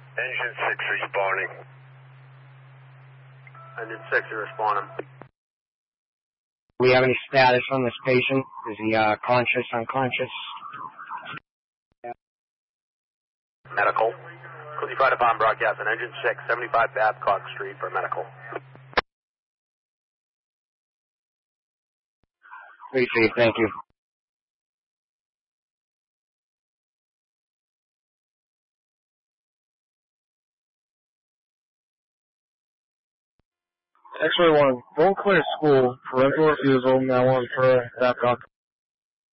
Engine 6 responding. Engine 6 is responding. Do we have any status on this patient? Is he conscious, unconscious? Medical. Could you try to bomb broadcast on Engine 6, 75 Babcock Street for medical? Appreciate it, thank you. X-ray 1, don't clear school. Parental refusal, now on for Babcock.